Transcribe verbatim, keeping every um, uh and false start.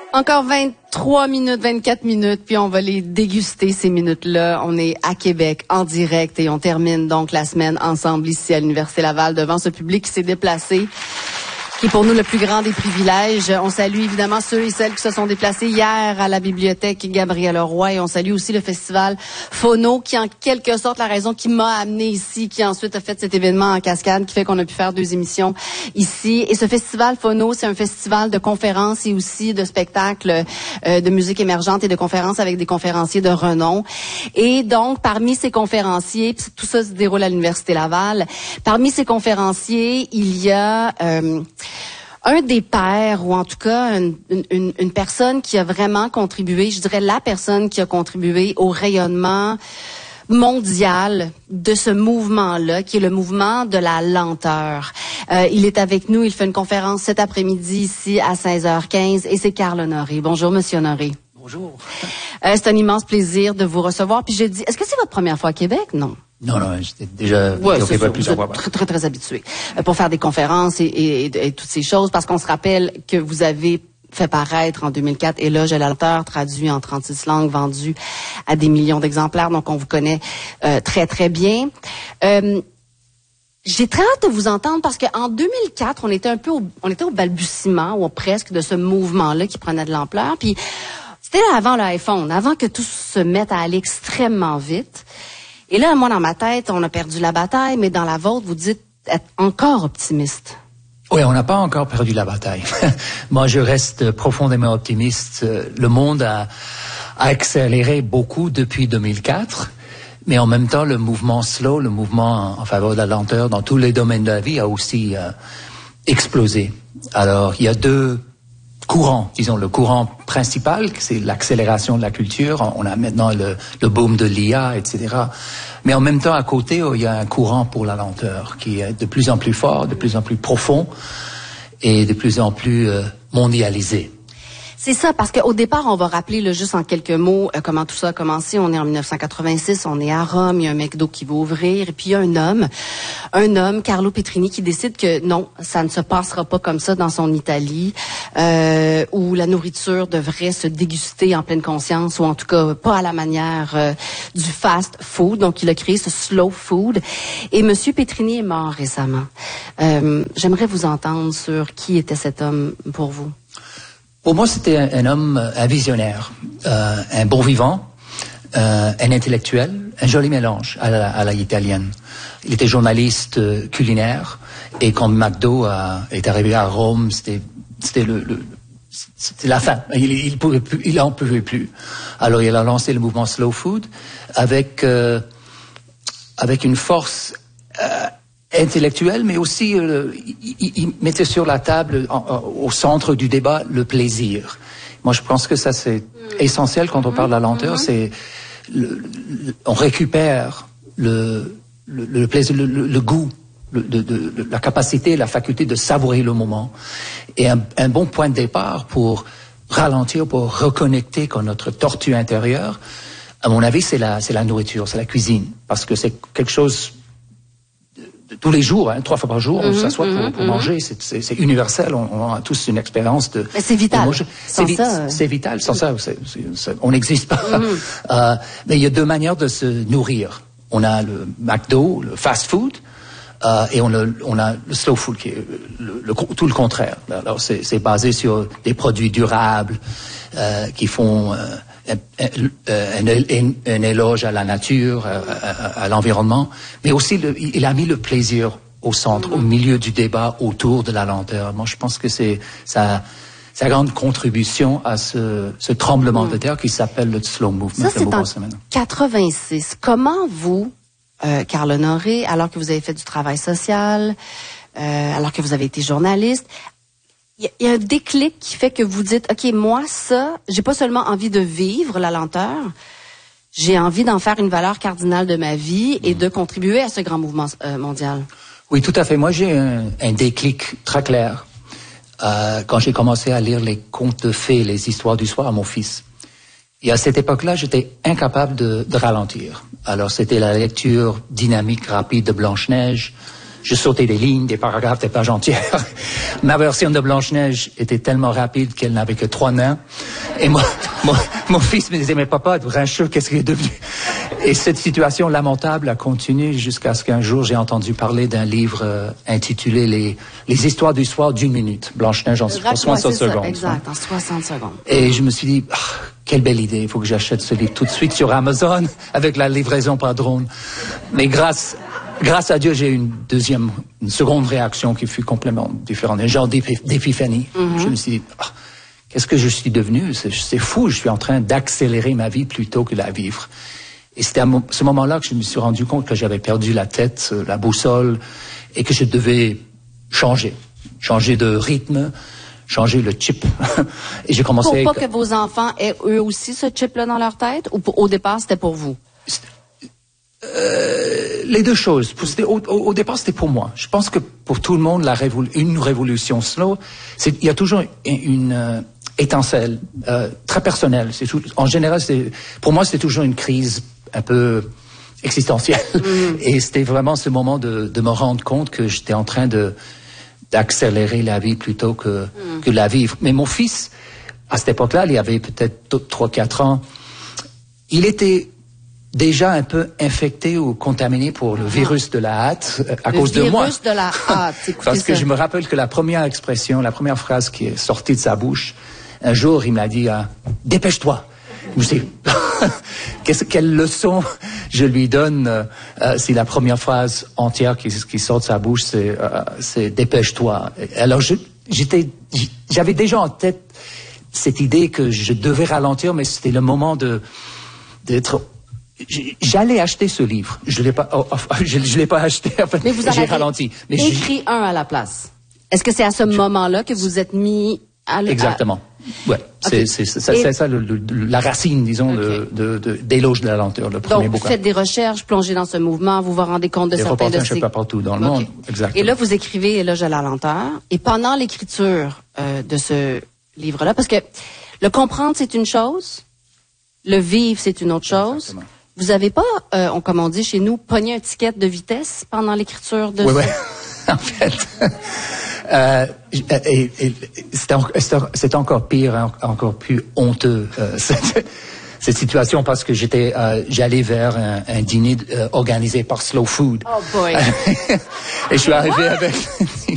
Encore vingt-trois minutes, vingt-quatre minutes, puis on va les déguster, ces minutes-là. On est à Québec, en direct, et on termine donc la semaine ensemble ici à l'Université Laval devant ce public qui s'est déplacé, qui est pour nous le plus grand des privilèges. On salue évidemment ceux et celles qui se sont déplacés hier à la bibliothèque Gabriel Roy, et on salue aussi le festival Phono, qui est en quelque sorte la raison qui m'a amené ici, qui ensuite a fait cet événement en cascade, qui fait qu'on a pu faire deux émissions ici. Et ce festival Phono, c'est un festival de conférences et aussi de spectacles euh, de musique émergente et de conférences avec des conférenciers de renom. Et donc, parmi ces conférenciers, tout ça se déroule à l'Université Laval, parmi ces conférenciers, il y a... Euh, un des pairs, ou en tout cas une, une, une personne qui a vraiment contribué, je dirais la personne qui a contribué au rayonnement mondial de ce mouvement-là, qui est le mouvement de la lenteur. Euh, il est avec nous, il fait une conférence cet après-midi ici à seize heures quinze, et c'est Carl Honoré. Bonjour, Monsieur Honoré. Bonjour. Euh, c'est un immense plaisir de vous recevoir. Puis je dis, est-ce que c'est votre première fois à Québec? Non. Non, non, j'étais déjà ouais, c'est ça, plusieurs fois. Très, très, très habitué euh, pour faire des conférences et, et, et, et toutes ces choses, parce qu'on se rappelle que vous avez fait paraître en deux mille quatre Éloge à la lenteur, traduit en trente-six langues, vendu à des millions d'exemplaires, donc on vous connaît euh, très, très bien. Euh, J'ai très hâte de vous entendre parce qu'en deux mille quatre, on était un peu au, on était au balbutiement, ou presque, de ce mouvement-là qui prenait de l'ampleur, puis c'était là avant l'iPhone, avant que tout se mette à aller extrêmement vite. Et là, moi, dans ma tête, on a perdu la bataille, mais dans la vôtre, vous dites être encore optimiste. Oui, on n'a pas encore perdu la bataille. Moi, je reste profondément optimiste. Le monde a, a accéléré beaucoup depuis deux mille quatre, mais en même temps, le mouvement slow, le mouvement en faveur de la lenteur dans tous les domaines de la vie a aussi euh, explosé. Alors, il y a deux courant, disons le courant principal, c'est l'accélération de la culture. On a maintenant le, le boom de l'I A, et cetera. Mais en même temps, à côté, il y a un courant pour la lenteur qui est de plus en plus fort, de plus en plus profond et de plus en plus euh, mondialisé. C'est ça, parce qu'au départ, on va rappeler là, juste en quelques mots euh, comment tout ça a commencé. On est en dix-neuf cent quatre-vingt-six, on est à Rome, il y a un McDo qui va ouvrir, et puis il y a un homme, un homme, Carlo Petrini, qui décide que non, ça ne se passera pas comme ça dans son Italie, euh, où la nourriture devrait se déguster en pleine conscience, ou en tout cas pas à la manière euh, du fast food. Donc il a créé ce slow food. Et Monsieur Petrini est mort récemment. Euh, j'aimerais vous entendre sur qui était cet homme pour vous. Pour moi, c'était un, un homme, un visionnaire, euh, un bon vivant, euh, un intellectuel, un joli mélange à la, à la italienne. Il était journaliste euh, culinaire, et quand McDo a, est arrivé à Rome, c'était, c'était le, le c'était la fin. Il, il pouvait plus, il en pouvait plus. Alors, il a lancé le mouvement Slow Food avec euh, avec une force euh, intellectuel, mais aussi euh, il, il mettait sur la table, en, en, au centre du débat, le plaisir. Moi, je pense que ça, c'est essentiel quand on parle de la lenteur. Mm-hmm. C'est le, le, on récupère le, le, le plaisir, le, le, le goût, le, de, de, de, la capacité, la faculté de savourer le moment. Et un, un bon point de départ pour ralentir, pour reconnecter avec notre tortue intérieure, à mon avis, c'est la, c'est la nourriture, c'est la cuisine, parce que c'est quelque chose de tous les jours, hein, trois fois par jour, on mmh, s'assoit pour, mmh, pour mmh. manger, c'est, c'est, c'est universel, on, on a tous une expérience de... Mais c'est vital. de manger. Sans c'est, ça, euh... c'est vital, sans ça, c'est, c'est, c'est, on n'existe pas. Mmh. euh, mais il y a deux manières de se nourrir. On a le McDo, le fast food, euh, et on a, on a le slow food, qui est le, le, tout le contraire. Alors c'est, c'est basé sur des produits durables, euh, qui font... Euh, Un, un, un, un éloge à la nature, à, à, à l'environnement, mais aussi le, il a mis le plaisir au centre, au milieu du débat autour de la lenteur. Moi, je pense que c'est sa, sa grande contribution à ce, ce tremblement mm. de terre qui s'appelle le slow movement. Ça, c'est en quatre-vingt-six. Comment vous, euh, Carl Honoré, alors que vous avez fait du travail social, euh, alors que vous avez été journaliste, il y, y a un déclic qui fait que vous dites, OK, moi, ça, j'ai pas seulement envie de vivre la lenteur, j'ai envie d'en faire une valeur cardinale de ma vie et de contribuer à ce grand mouvement euh, mondial. Oui, tout à fait. Moi, j'ai un, un déclic très clair euh, quand j'ai commencé à lire les contes de fées, les histoires du soir à mon fils. Et à cette époque-là, j'étais incapable de, de ralentir. Alors, c'était la lecture dynamique, rapide de Blanche-Neige, je sautais des lignes, des paragraphes, des pages entières. Ma version de Blanche-Neige était tellement rapide qu'elle n'avait que trois nains. Et moi, mon, mon fils me disait, mais papa, grincheux, qu'est-ce qu'il est devenu? Et cette situation lamentable a continué jusqu'à ce qu'un jour j'ai entendu parler d'un livre euh, intitulé les, les histoires du soir d'une minute. Blanche-Neige en soixante secondes. Ça, exact, en soixante secondes. Et je me suis dit, oh, quelle belle idée, il faut que j'achète ce livre tout de suite sur Amazon avec la livraison par drone. Mais grâce, grâce à Dieu, j'ai eu une deuxième, une seconde réaction qui fut complètement différente, un genre d'épiphanie. Mm-hmm. Je me suis dit, oh, qu'est-ce que je suis devenu? C'est, c'est fou, je suis en train d'accélérer ma vie plutôt que de la vivre. Et c'était à ce moment-là que je me suis rendu compte que j'avais perdu la tête, la boussole, et que je devais changer, changer de rythme, changer le chip. Et j'ai commencé... Pour pas que vos enfants aient eux aussi ce chip-là dans leur tête, ou pour, au départ, c'était pour vous? Euh, les deux choses. C'était, au, au, au départ, c'était pour moi. Je pense que pour tout le monde, la révol- une révolution slow, c'est, il y a toujours une... une euh, étincelle, euh, très personnelle. C'est tout, en général, c'est, pour moi, c'était toujours une crise un peu existentielle. Mm. Et c'était vraiment ce moment de, de me rendre compte que j'étais en train de d'accélérer la vie plutôt que, mm. que la vivre. Mais mon fils, à cette époque-là, il avait peut-être trois quatre ans, il était déjà un peu infecté ou contaminé pour le virus de la hâte à le cause de moi. Le virus de la hâte. Parce que ça. Je me rappelle que la première expression, la première phrase qui est sortie de sa bouche, un jour, il m'a dit ah, « Dépêche-toi ». Je me suis dit Qu'est-ce, quelle leçon je lui donne euh, si la première phrase entière qui, qui sort de sa bouche, c'est, euh, c'est « Dépêche-toi ». Alors, je, j'étais, j'avais déjà en tête cette idée que je devais ralentir, mais c'était le moment de, d'être... J'allais acheter ce livre. Je l'ai pas, oh, oh, je, je l'ai pas acheté. En fait, mais vous j'ai ralenti. Mais écrit j'ai... un à la place. Est-ce que c'est à ce je... moment-là que vous êtes mis à l... Exactement. Ouais. Okay. C'est, c'est, c'est, Et... c'est ça le, le, la racine, disons, okay. de, de, de, d'éloge de la lenteur. Le premier Donc, vous bouquin. faites des recherches, plongez dans ce mouvement, vous vous rendez compte de des certains de ces... pas partout dans le okay. monde. Exactement. Et là, vous écrivez Éloge de la lenteur. Et pendant l'écriture euh, de ce livre-là, parce que le comprendre, c'est une chose, le vivre, c'est une autre chose. Exactement. Vous n'avez pas, euh, on, comme on dit chez nous, pogné un ticket de vitesse pendant l'écriture de oui, ce... Oui, oui. En fait, euh, et, et, c'est, en, c'est encore pire, encore plus honteux, euh, cette, cette situation, parce que j'étais, euh, j'allais vers un, un dîner euh, organisé par Slow Food. Oh boy! Et je suis arrivé What? avec